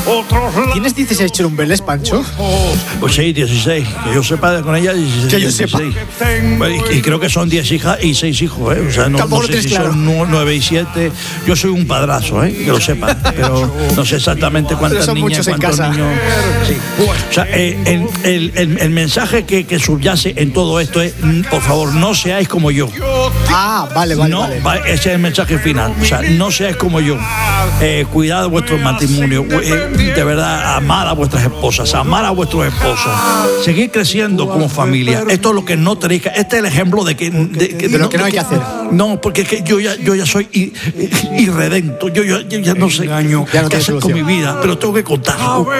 ¿Tienes 16 churumbeles, Pancho? Pues sí, 16. Que yo sepa con ella, 16. Que yo sepa. 16. Y creo que son 10 hijas y 6 hijos, ¿eh? O sea, no sé si son 9 y 7. Yo soy un padrazo, ¿eh? Que lo sepan. Pero no sé exactamente cuántas niñas, cuántos niños. Sí. O sea, el mensaje que subyace en todo esto es, por favor, no seáis como yo. Ah, vale. Ese es el mensaje final. O sea, no seáis como yo. Cuidad de vuestro matrimonio. De verdad, amad a vuestras esposas, amar a vuestros esposos. Seguir creciendo como familia. Esto es lo que no tenéis que... Este es el ejemplo de lo que no hay que hacer. No, porque es que yo ya soy irredento. Yo ya no sé qué hacer con mi vida, pero tengo que contarlo.